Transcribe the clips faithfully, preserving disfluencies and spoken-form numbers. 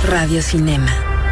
Radio Cinema.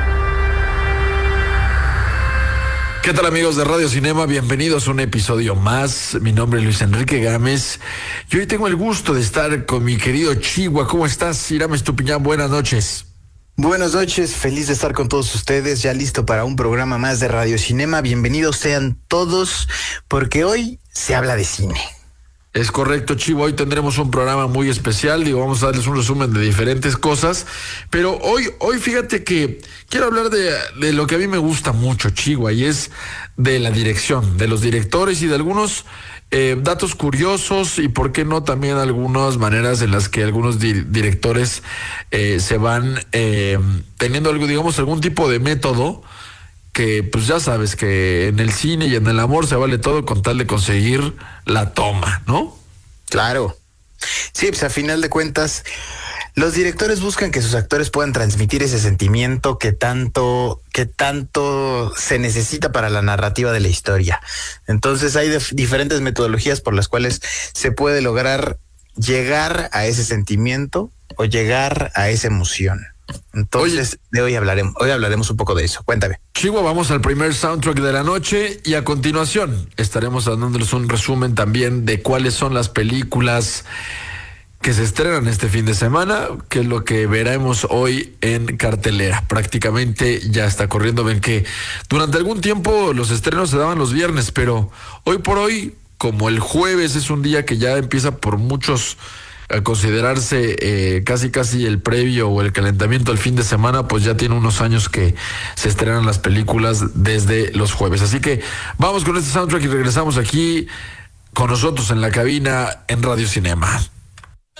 ¿Qué tal, amigos de Radio Cinema? Bienvenidos a un episodio más. Mi nombre es Luis Enrique Gámez y hoy tengo el gusto de estar con mi querido Chihuahua. ¿Cómo estás, Irán Estupiñán? Buenas noches. Buenas noches, feliz de estar con todos ustedes, ya listo para un programa más de Radio Cinema. Bienvenidos sean todos, porque hoy se habla de cine. Es correcto, Chivo. Hoy tendremos un programa muy especial. Digo, vamos a darles un resumen de diferentes cosas. Pero hoy, hoy fíjate que quiero hablar de, de lo que a mí me gusta mucho, Chihuahua, y es de la dirección, de los directores y de algunos eh, datos curiosos y, por qué no, también algunas maneras en las que algunos di- directores eh, se van eh, teniendo algo, digamos, algún tipo de método que, pues ya sabes que en el cine y en el amor se vale todo con tal de conseguir la toma, ¿no? Claro. Sí, pues a final de cuentas, los directores buscan que sus actores puedan transmitir ese sentimiento que tanto, que tanto se necesita para la narrativa de la historia. Entonces hay dif- diferentes metodologías por las cuales se puede lograr llegar a ese sentimiento o llegar a esa emoción. Entonces, Oye, de hoy hablaremos, hoy hablaremos un poco de eso. Cuéntame. Chihuahua, vamos al primer soundtrack de la noche y a continuación estaremos dándoles un resumen también de cuáles son las películas que se estrenan este fin de semana, que es lo que veremos hoy en cartelera. Prácticamente ya está corriendo. Ven que durante algún tiempo los estrenos se daban los viernes, pero hoy por hoy, como el jueves es un día que ya empieza por muchos a considerarse eh, casi casi el previo o el calentamiento al fin de semana, pues ya tiene unos años que se estrenan las películas desde los jueves. Así que vamos con este soundtrack y regresamos aquí con nosotros en la cabina en Radio Cinema.